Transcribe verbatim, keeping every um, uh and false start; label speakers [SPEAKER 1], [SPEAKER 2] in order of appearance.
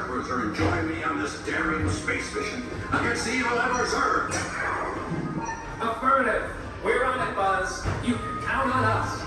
[SPEAKER 1] travelers are enjoying me on this daring space mission against the evil Emperor's Earth.
[SPEAKER 2] Affirmative. We're on it, Buzz. You can count on us.